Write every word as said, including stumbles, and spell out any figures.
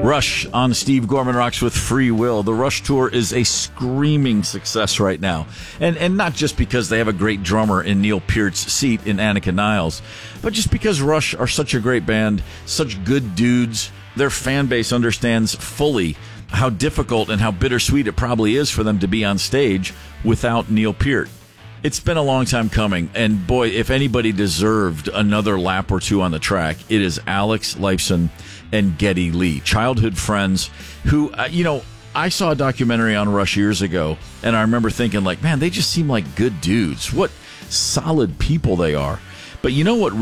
Rush on Steve Gorman Rocks with Free Will. The Rush tour is a screaming success right now. And and not just because they have a great drummer in Neil Peart's seat in Annika Niles, but just because Rush are such a great band, such good dudes. Their fan base understands fully how difficult and how bittersweet it probably is for them to be on stage without Neil Peart. It's been a long time coming, and boy, if anybody deserved another lap or two on the track, it is Alex Lifeson and Geddy Lee, childhood friends who, uh, you know, I saw a documentary on Rush years ago, and I remember thinking, like, man, they just seem like good dudes. What solid people they are. But you know what